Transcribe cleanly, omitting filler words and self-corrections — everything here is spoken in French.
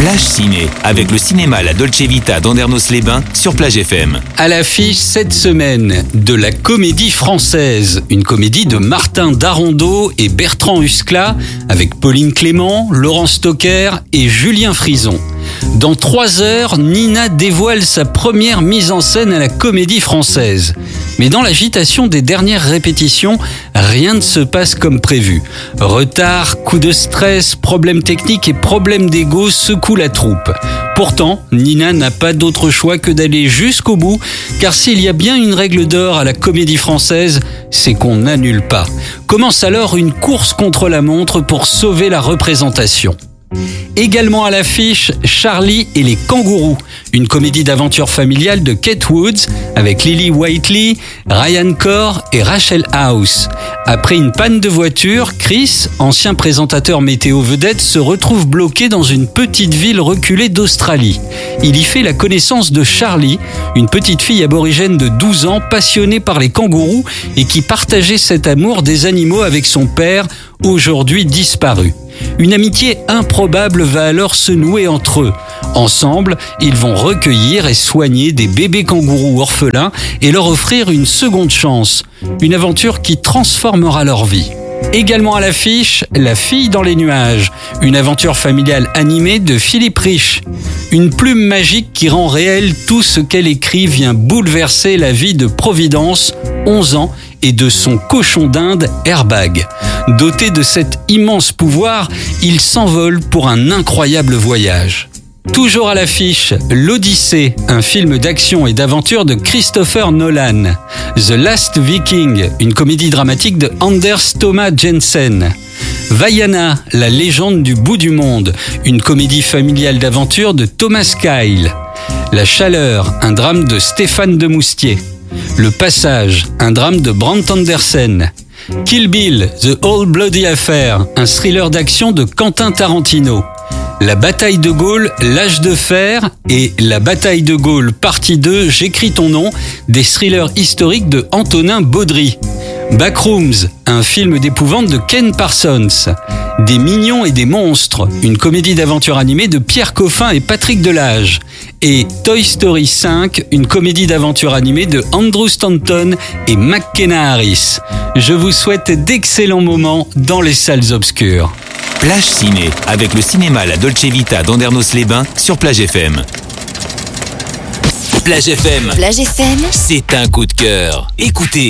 Plage Ciné, avec le cinéma La Dolce Vita d'Andernos-les-Bains sur Plage FM. À l'affiche cette semaine de la Comédie Française, une comédie de Martin Darondeau et Bertrand Huskla avec Pauline Clément, Laurent Stocker et Julien Frison. Dans 3 heures, Nina dévoile sa première mise en scène à la Comédie Française. Mais dans l'agitation des dernières répétitions, rien ne se passe comme prévu. Retard, coups de stress, problèmes techniques et problèmes d'ego secouent la troupe. Pourtant, Nina n'a pas d'autre choix que d'aller jusqu'au bout, car s'il y a bien une règle d'or à la Comédie Française, c'est qu'on n'annule pas. Commence alors une course contre la montre pour sauver la représentation. Également à l'affiche, Charlie et les kangourous, une comédie d'aventure familiale de Kate Woods avec Lily Whiteley, Ryan Corr et Rachel House. Après une panne de voiture, Chris, ancien présentateur météo vedette, se retrouve bloqué dans une petite ville reculée d'Australie. Il y fait la connaissance de Charlie, une petite fille aborigène de 12 ans passionnée par les kangourous et qui partageait cet amour des animaux avec son père, aujourd'hui disparu. Une amitié improbable va alors se nouer entre eux. Ensemble, ils vont recueillir et soigner des bébés kangourous orphelins et leur offrir une seconde chance. Une aventure qui transformera leur vie. Également à l'affiche, La fille dans les nuages, une aventure familiale animée de Philippe Rich. Une plume magique qui rend réel tout ce qu'elle écrit vient bouleverser la vie de Providence, 11 ans, et de son cochon d'Inde, Airbag. Doté de cet immense pouvoir, il s'envole pour un incroyable voyage. Toujours à l'affiche, L'Odyssée, un film d'action et d'aventure de Christopher Nolan. The Last Viking, une comédie dramatique de Anders Thomas Jensen. Vaiana, la légende du bout du monde, une comédie familiale d'aventure de Thomas Kyle. La chaleur, un drame de Stéphane Demoustier. Le passage, un drame de Brant Andersen. Kill Bill, The Old Bloody Affair, un thriller d'action de Quentin Tarantino. La bataille de Gaulle, L'âge de fer et La bataille de Gaulle, partie 2, J'écris ton nom, des thrillers historiques de Antonin Baudry. Backrooms, un film d'épouvante de Ken Parsons. Des mignons et des monstres, une comédie d'aventure animée de Pierre Coffin et Patrick Delage. Et Toy Story 5, une comédie d'aventure animée de Andrew Stanton et McKenna Harris. Je vous souhaite d'excellents moments dans les salles obscures. Plage Ciné, avec le cinéma La Dolce Vita d'Andernos-les-Bains sur Plage FM. Plage FM, Plage FM, c'est un coup de cœur. Écoutez.